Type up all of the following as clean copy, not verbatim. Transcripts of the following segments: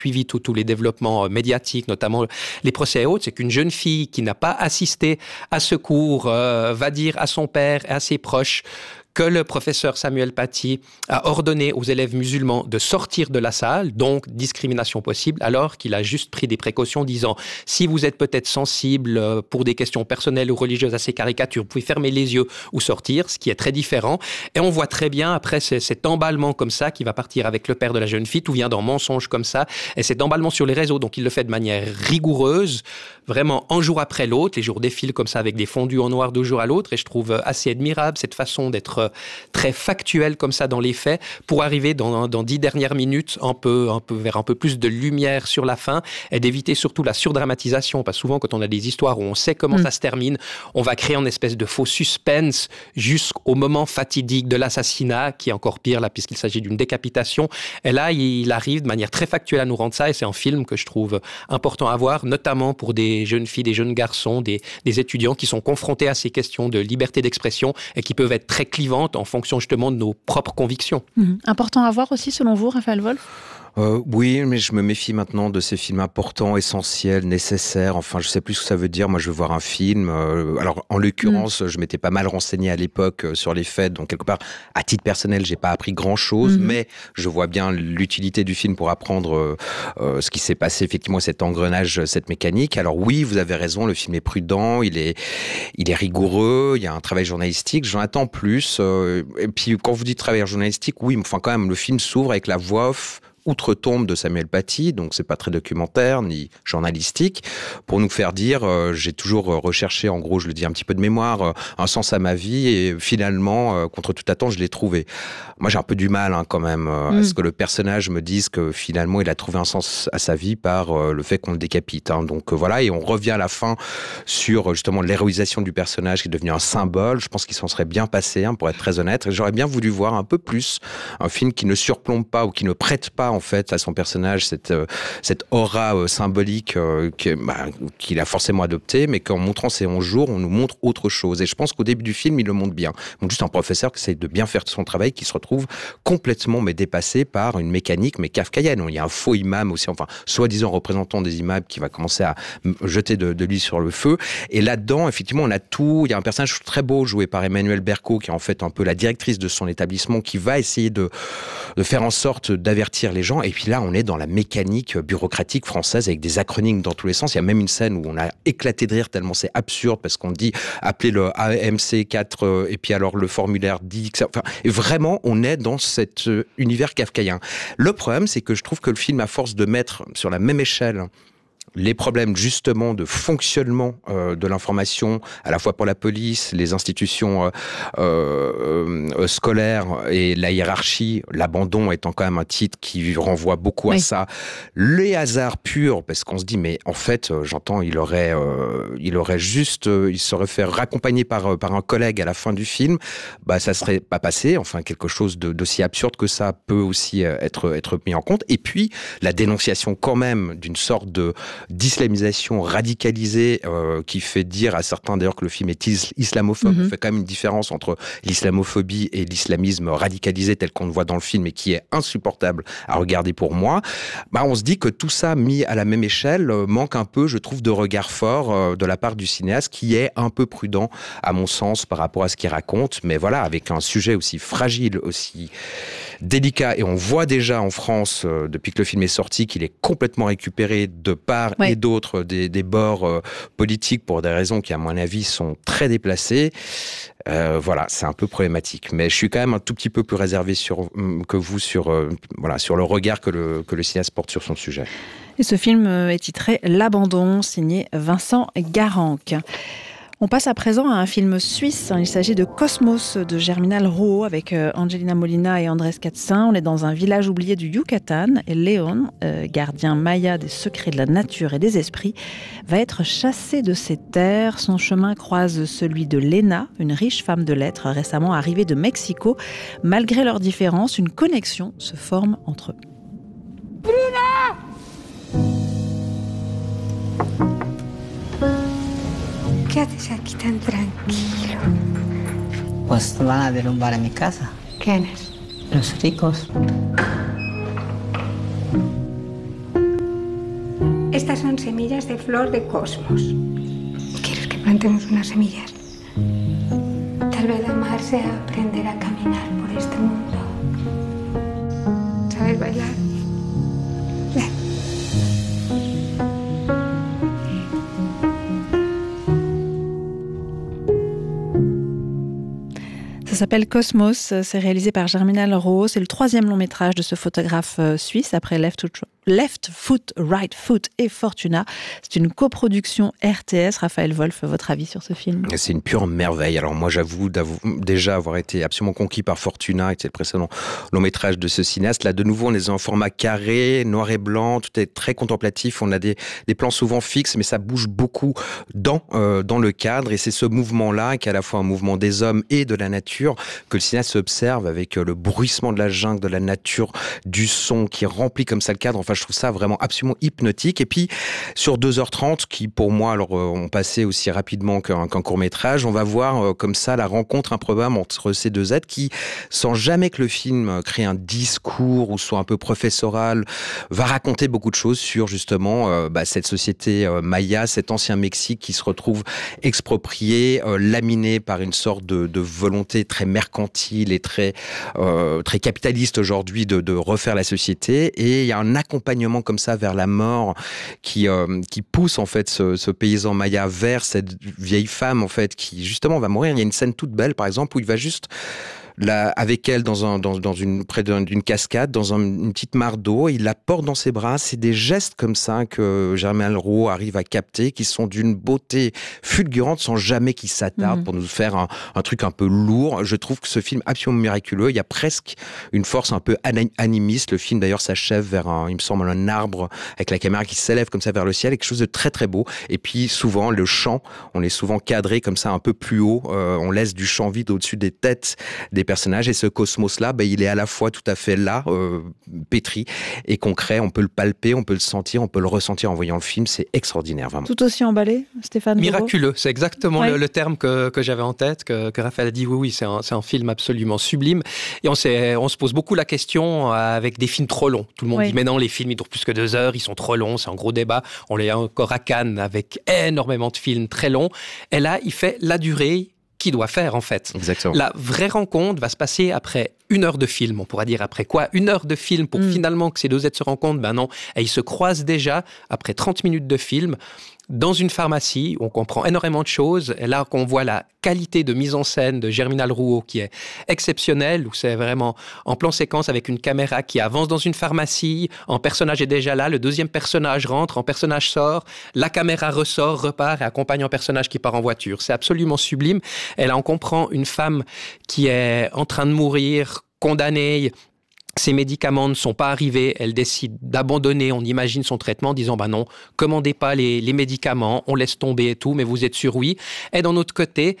suivi tous les développements médiatiques, notamment les procès et autres, c'est qu'une jeune fille qui n'a pas assisté à ce cours va dire à son père et à ses proches que le professeur Samuel Paty a ordonné aux élèves musulmans de sortir de la salle, donc discrimination possible, alors qu'il a juste pris des précautions disant « si vous êtes peut-être sensible pour des questions personnelles ou religieuses à ces caricatures, vous pouvez fermer les yeux ou sortir », ce qui est très différent. Et on voit très bien après cet emballement comme ça qui va partir avec le père de la jeune fille, tout vient d'un mensonge comme ça, et cet emballement sur les réseaux, donc il le fait de manière rigoureuse, vraiment un jour après l'autre, les jours défilent comme ça avec des fondus en noir d'un jour à l'autre, et je trouve assez admirable cette façon d'être très factuel comme ça dans les faits pour arriver dans 10 dernières minutes vers un peu plus de lumière sur la fin et d'éviter surtout la surdramatisation parce que souvent quand on a des histoires où on sait comment ça se termine, on va créer une espèce de faux suspense jusqu'au moment fatidique de l'assassinat qui est encore pire là puisqu'il s'agit d'une décapitation et là il arrive de manière très factuelle à nous rendre ça et c'est un film que je trouve important à voir notamment pour des jeunes filles, des jeunes garçons, des étudiants qui sont confrontés à ces questions de liberté d'expression et qui peuvent être très clivantes en fonction justement de nos propres convictions. Important à voir aussi selon vous, Raphaël Wolf ? Oui, mais je me méfie maintenant de ces films importants, essentiels, nécessaires. Enfin, je sais plus ce que ça veut dire. Moi, je veux voir un film. Alors, en l'occurrence, je m'étais pas mal renseigné à l'époque sur les faits. Donc, quelque part, à titre personnel, j'ai pas appris grand-chose. Mais je vois bien l'utilité du film pour apprendre ce qui s'est passé, effectivement, cet engrenage, cette mécanique. Alors oui, vous avez raison, le film est prudent, il est rigoureux, il y a un travail journalistique. J'en attends plus. Et puis, quand vous dites travail journalistique, oui, enfin, quand même, le film s'ouvre avec la voix off outre-tombe de Samuel Paty, donc c'est pas très documentaire ni journalistique, pour nous faire dire, j'ai toujours recherché, en gros, je le dis un petit peu de mémoire, un sens à ma vie et finalement, contre toute attente, je l'ai trouvé. Moi, j'ai un peu du mal quand même à ce que le personnage me dise que finalement, il a trouvé un sens à sa vie par le fait qu'on le décapite. Donc voilà, et on revient à la fin sur justement l'héroïsation du personnage qui est devenu un symbole. Je pense qu'il s'en serait bien passé, pour être très honnête. Et j'aurais bien voulu voir un peu plus un film qui ne surplombe pas ou qui ne prête pas en fait à son personnage cette aura symbolique qu'il a forcément adoptée, mais qu'en montrant ces 11 jours, on nous montre autre chose. Et je pense qu'au début du film, il le montre bien. Il montre juste un professeur qui essaie de bien faire son travail, qui se retrouve complètement dépassé par une mécanique kafkaïenne. Il y a un faux imam aussi, enfin soi-disant représentant des imams qui va commencer à jeter de l'huile sur le feu. Et là-dedans, effectivement, on a tout. Il y a un personnage très beau joué par Emmanuelle Berco, qui est en fait un peu la directrice de son établissement, qui va essayer de faire en sorte d'avertir les gens. Et puis là, on est dans la mécanique bureaucratique française avec des acronymes dans tous les sens. Il y a même une scène où on a éclaté de rire tellement c'est absurde parce qu'on dit appelez le AMC4 et puis alors le formulaire dit que ça... Enfin, et vraiment, on est dans cet univers kafkaïen. Le problème, c'est que je trouve que le film, à force de mettre sur la même échelle les problèmes justement de fonctionnement de l'information, à la fois pour la police, les institutions scolaires et la hiérarchie, l'abandon étant quand même un titre qui renvoie beaucoup à ça. Les hasards purs, parce qu'on se dit mais en fait, j'entends, il serait fait raccompagner par un collègue à la fin du film, ça serait pas passé. Enfin, quelque chose d'aussi absurde que ça peut aussi être mis en compte. Et puis la dénonciation quand même d'une sorte d'islamisation radicalisée qui fait dire à certains d'ailleurs que le film est islamophobe. On fait quand même une différence entre l'islamophobie et l'islamisme radicalisé tel qu'on le voit dans le film et qui est insupportable à regarder pour moi. On se dit que tout ça mis à la même échelle manque un peu, je trouve, de regard fort de la part du cinéaste qui est un peu prudent à mon sens par rapport à ce qu'il raconte. Mais voilà, avec un sujet aussi fragile, aussi délicat, et on voit déjà en France, depuis que le film est sorti, qu'il est complètement récupéré de part et d'autre des bords politiques pour des raisons qui, à mon avis, sont très déplacées. Voilà, c'est un peu problématique. Mais je suis quand même un tout petit peu plus réservé que vous sur le regard que le cinéaste porte sur son sujet. Et ce film est titré « L'abandon », signé Vincent Garanc. On passe à présent à un film suisse. Il s'agit de Cosmos de Germinal Rouault avec Angelina Molina et Andrés Katsin. On est dans un village oublié du Yucatan et Léon, gardien maya des secrets de la nature et des esprits, va être chassé de ses terres. Son chemin croise celui de Lena, une riche femme de lettres récemment arrivée de Mexico. Malgré leurs différences, une connexion se forme entre eux. Bruna! ¿Qué haces aquí tan tranquilo? Pues van a derrumbar mi casa. ¿Quiénes? Los ricos. Estas son semillas de flor de cosmos. ¿Quieres que plantemos unas semillas? Tal vez amar sea aprender a caminar por este mundo. ¿Sabes bailar? Ven. Ça s'appelle Cosmos, c'est réalisé par Germinal Rowe. C'est le 3e long métrage de ce photographe suisse après Left Foot, Right Foot et Fortuna. C'est une coproduction RTS. Raphaël Wolf, votre avis sur ce film ? C'est une pure merveille. Alors moi, j'avoue déjà avoir été absolument conquis par Fortuna, qui était le précédent long métrage de ce cinéaste. Là, de nouveau, on est en format carré, noir et blanc, tout est très contemplatif. On a des plans souvent fixes, mais ça bouge beaucoup dans le cadre. Et c'est ce mouvement-là, qui est à la fois un mouvement des hommes et de la nature, que le cinéaste observe avec le bruissement de la jungle, de la nature, du son qui remplit comme ça le cadre. Enfin, je trouve ça vraiment absolument hypnotique. Et puis, sur 2h30, qui pour moi, alors, ont passé aussi rapidement qu'un court-métrage, on va voir comme ça la rencontre improbable entre ces deux êtres qui, sans jamais que le film crée un discours ou soit un peu professoral, va raconter beaucoup de choses sur justement cette société maya, cet ancien Mexique qui se retrouve exproprié, laminé par une sorte de volonté très mercantile et très capitaliste aujourd'hui de refaire la société. Et il y a un accompagnement comme ça vers la mort qui pousse en fait ce paysan maya vers cette vieille femme en fait qui justement va mourir. Il y a une scène toute belle par exemple où il va juste avec elle près d'une cascade, dans une petite mare d'eau, il la porte dans ses bras. C'est des gestes comme ça que Germinal Rowe arrive à capter, qui sont d'une beauté fulgurante sans jamais qu'il s'attarde pour nous faire un truc un peu lourd. Je trouve que ce film est absolument miraculeux. Il y a presque une force un peu animiste. Le film d'ailleurs s'achève vers il me semble, un arbre avec la caméra qui s'élève comme ça vers le ciel, quelque chose de très très beau. Et puis souvent le chant, on est souvent cadré comme ça un peu plus haut. On laisse du champ vide au-dessus des têtes des personnages, et ce cosmos-là, il est à la fois tout à fait là, pétri et concret. On peut le palper, on peut le sentir, on peut le ressentir en voyant le film. C'est extraordinaire, vraiment. Tout aussi emballé, Stéphane Bourreau ? Miraculeux, c'est exactement le terme que j'avais en tête, que Raphaël a dit. Oui, c'est un film absolument sublime. Et on se pose beaucoup la question avec des films trop longs. Tout le monde dit, mais non, les films, ils durent plus que 2 heures, ils sont trop longs, c'est un gros débat. On l'est encore à Cannes avec énormément de films très longs. Et là, il fait la durée qu'il doit faire, en fait. Exactement. La vraie rencontre va se passer après 1 heure de film. On pourra dire après quoi ? 1 heure de film pour finalement que ces deux êtres se rencontrent. Ben non. Et ils se croisent déjà après 30 minutes de film dans une pharmacie. On comprend énormément de choses. Et là, qu'on voit la qualité de mise en scène de Germinal Rowe qui est exceptionnelle, où c'est vraiment en plan séquence avec une caméra qui avance dans une pharmacie. Un personnage est déjà là, le deuxième personnage rentre, un personnage sort, la caméra ressort, repart et accompagne un personnage qui part en voiture. C'est absolument sublime. Et là, on comprend une femme qui est en train de mourir, condamnée. Ses médicaments ne sont pas arrivés, elle décide d'abandonner, on imagine son traitement en disant non, commandez pas les médicaments, on laisse tomber et tout, mais vous êtes sûr, oui. Et d'un autre côté,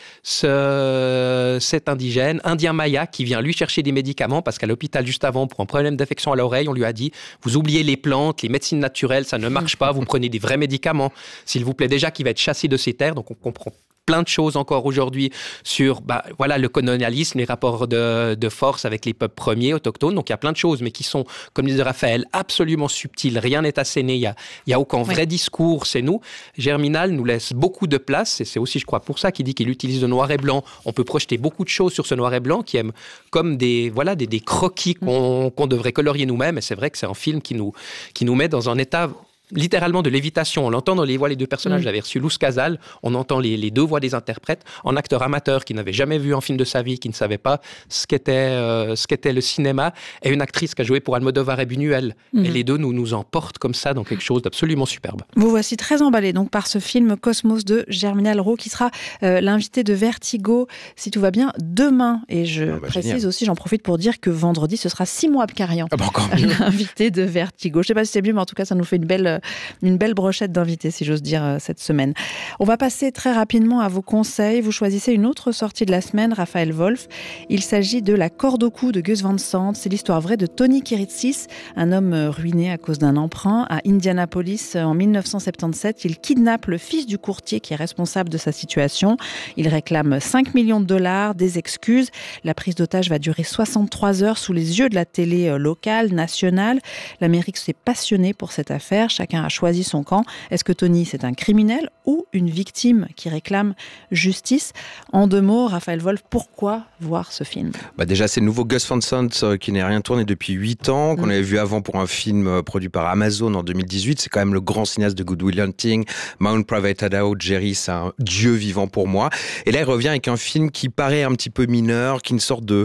cet indien maya qui vient lui chercher des médicaments parce qu'à l'hôpital juste avant, pour un problème d'infection à l'oreille, on lui a dit, vous oubliez les plantes, les médecines naturelles, ça ne marche pas, vous prenez des vrais médicaments, s'il vous plaît, déjà qui va être chassé de ces terres, donc on comprend plein de choses encore aujourd'hui sur le colonialisme, les rapports de force avec les peuples premiers, autochtones. Donc il y a plein de choses, mais qui sont, comme disait Raphaël, absolument subtiles. Rien n'est asséné, il y a aucun vrai discours, c'est nous. Germinal nous laisse beaucoup de place, et c'est aussi, je crois, pour ça qu'il dit qu'il utilise le noir et blanc. On peut projeter beaucoup de choses sur ce noir et blanc qui aime comme des croquis qu'on devrait colorier nous-mêmes. Et c'est vrai que c'est un film qui nous met dans un état littéralement de lévitation. On l'entend dans les voix, les deux personnages. J'avais reçu Luz Casal, on entend les deux voix des interprètes, un acteur amateur qui n'avait jamais vu un film de sa vie, qui ne savait pas ce qu'était le cinéma, et une actrice qui a joué pour Almodovar et Buñuel. Et les deux nous emportent comme ça dans quelque chose d'absolument superbe. Vous voici très emballé donc par ce film Cosmos de Germinal Rowe, qui sera l'invité de Vertigo, si tout va bien, demain. Et je précise génial. Aussi, j'en profite pour dire que vendredi, ce sera Simon Abkarian, l'invité de Vertigo. Je ne sais pas si c'est mieux, mais en tout cas, ça nous fait une belle brochette d'invités, si j'ose dire, cette semaine. On va passer très rapidement à vos conseils. Vous choisissez une autre sortie de la semaine, Raphaël Wolf. Il s'agit de La corde au cou de Gus Van Sant. C'est l'histoire vraie de Tony Kiritsis, un homme ruiné à cause d'un emprunt. À Indianapolis, en 1977, il kidnappe le fils du courtier qui est responsable de sa situation. Il réclame 5 millions de dollars, des excuses. La prise d'otage va durer 63 heures sous les yeux de la télé locale, nationale. L'Amérique s'est passionnée pour cette affaire. Chaque chacun a choisi son camp. Est-ce que Tony, c'est un criminel ou une victime qui réclame justice? En 2 mots, Raphaël Wolf, pourquoi voir ce film? Déjà, c'est le nouveau Gus Van Sant qui n'a rien tourné depuis 8 ans, qu'on avait vu avant pour un film produit par Amazon en 2018. C'est quand même le grand cinéaste de Good Will Hunting, Mount Private Idaho, Jerry, c'est un dieu vivant pour moi. Et là, il revient avec un film qui paraît un petit peu mineur, qui est une sorte de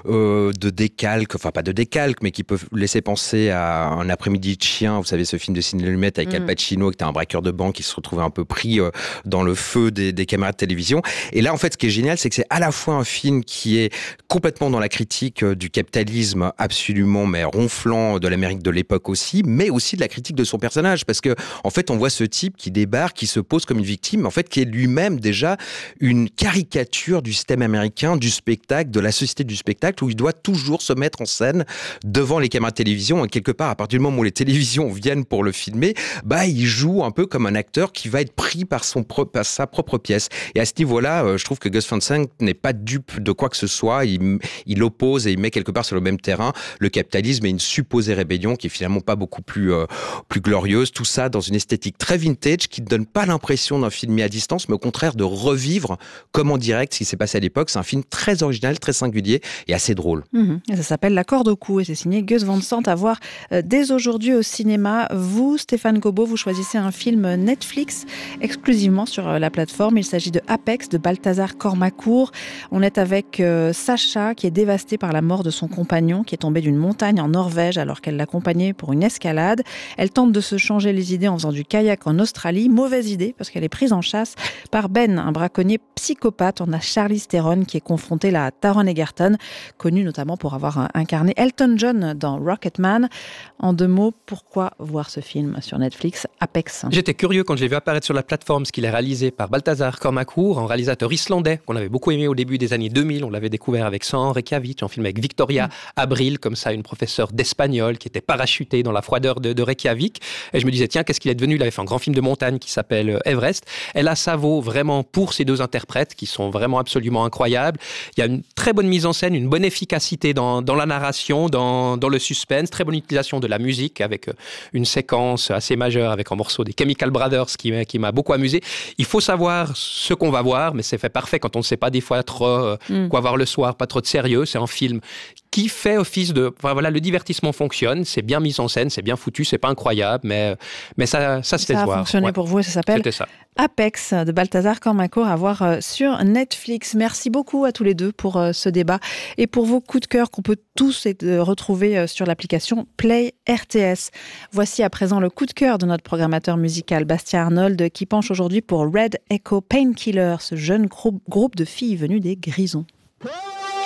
décalque, enfin pas de décalque, mais qui peut laisser penser à Un après-midi de chien. Vous savez, ce film de Sidney Lumet avec Al Pacino, qui était un braqueur de banque qui se retrouvait un peu pris dans le feu des caméras de télévision. Et là, en fait, ce qui est génial, c'est que c'est à la fois un film qui est complètement dans la critique du capitalisme absolument mais ronflant de l'Amérique de l'époque aussi, mais aussi de la critique de son personnage, parce que en fait on voit ce type qui débarque, qui se pose comme une victime, en fait qui est lui-même déjà une caricature du système américain, du spectacle, de la société du spectacle, où il doit toujours se mettre en scène devant les caméras de télévision, et quelque part à partir du moment où les télévisions viennent pour le filmer, il joue un peu comme un acteur qui va être pris par sa propre pièce. Et à ce niveau-là, je trouve que Gus Van Sant n'est pas dupe de quoi que ce soit. Il oppose et il met quelque part sur le même terrain le capitalisme et une supposée rébellion qui est finalement pas beaucoup plus glorieuse. Tout ça dans une esthétique très vintage qui ne donne pas l'impression d'un film mis à distance, mais au contraire de revivre comme en direct ce qui s'est passé à l'époque. C'est un film très original, très singulier et assez drôle. Et ça s'appelle La corde au cou et c'est signé Gus Van Sant à voir dès aujourd'hui au cinéma. Vous, Stéphane Gobot, vous choisissez un film Netflix exclusivement sur la plateforme. Il s'agit de Apex de Balthazar Kormakour. On est avec Sacha qui est dévastée par la mort de son compagnon qui est tombé d'une montagne en Norvège alors qu'elle l'accompagnait pour une escalade. Elle tente de se changer les idées en faisant du kayak en Australie. Mauvaise idée parce qu'elle est prise en chasse par Ben, un braconnier psychopathe. On a Charlize Theron qui est confrontée là à Taron Egerton, connu notamment pour avoir incarné Elton John dans Rocketman. En 2 mots, pourquoi voir ce film sur Netflix, Apex? J'étais curieux quand je l'ai vu apparaître sur la plateforme, ce qu'il est réalisé par Balthazar Kormakour, un réalisateur islandais qu'on avait beaucoup aimé au début des années 2000. On l'avait découvert avec San Reykjavik, un film avec Victoria Abril, comme ça, une professeure d'espagnol qui était parachutée dans la froideur de Reykjavik. Et je me disais, tiens, qu'est-ce qu'il est devenu? Il avait fait un grand film de montagne qui s'appelle Everest. Et là, ça vaut vraiment pour ces 2 interprètes qui sont vraiment absolument incroyables. Il y a une très bonne mise en scène, une bonne efficacité dans la narration, dans le suspense, très bonne utilisation de la musique avec une séquence assez majeure avec un morceau des Chemical Brothers qui m'a beaucoup amusé. Il faut savoir ce qu'on va voir, mais c'est fait parfait quand on ne sait pas des fois trop quoi voir le soir, pas trop de sérieux. C'est un film qui fait office de... Enfin, voilà, le divertissement fonctionne, c'est bien mis en scène, c'est bien foutu, c'est pas incroyable, mais ça se fait voir. Ça a fonctionné pour vous et ça s'appelle Apex de Balthazar Kormakour à voir sur Netflix. Merci beaucoup à tous les deux pour ce débat et pour vos coups de cœur qu'on peut tous retrouver sur l'application Play RTS. Voici à présent le coup de cœur de notre programmateur musical Bastien Arnold qui penche aujourd'hui pour Red Echo Painkiller, ce jeune groupe de filles venues des Grisons.